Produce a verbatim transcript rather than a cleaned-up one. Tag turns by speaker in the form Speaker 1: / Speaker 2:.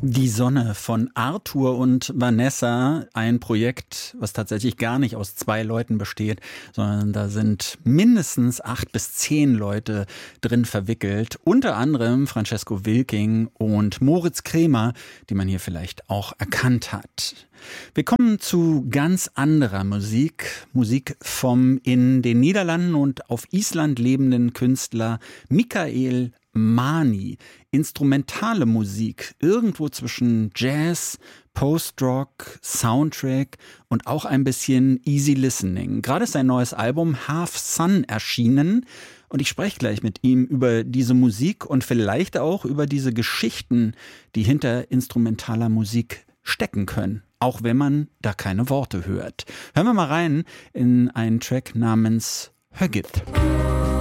Speaker 1: Die Sonne von Arthur und Vanessa, ein Projekt, was tatsächlich gar nicht aus zwei Leuten besteht, sondern da sind mindestens acht bis zehn Leute drin verwickelt. Unter anderem Francesco Wilking und Moritz Kremer, die man hier vielleicht auch erkannt hat. Wir kommen zu ganz anderer Musik. Musik vom in den Niederlanden und auf Island lebenden Künstler Mikael Mani. Instrumentale Musik, irgendwo zwischen Jazz, Post-Rock, Soundtrack und auch ein bisschen Easy Listening. Gerade ist sein neues Album Half Sun erschienen und ich spreche gleich mit ihm über diese Musik und vielleicht auch über diese Geschichten, die hinter instrumentaler Musik stecken können, auch wenn man da keine Worte hört. Hören wir mal rein in einen Track namens Höggith.